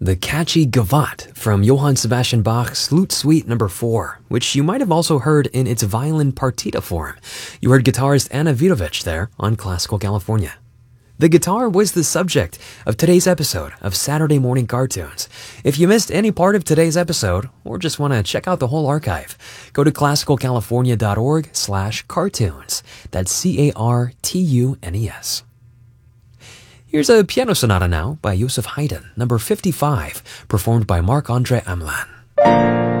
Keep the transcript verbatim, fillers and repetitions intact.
The catchy Gavotte from Johann Sebastian Bach's Flute Suite number four, which you might have also heard in its violin partita form. You heard guitarist Anna Vidovic there on Classical California. The guitar was the subject of today's episode of Saturday Morning Cartoons. If you missed any part of today's episode, or just want to check out the whole archive, go to classicalcalifornia.org slash cartoons. That's C A R T U N E S. Here's a piano sonata now by Joseph Haydn, number fifty-five, performed by Marc-André Hamelin.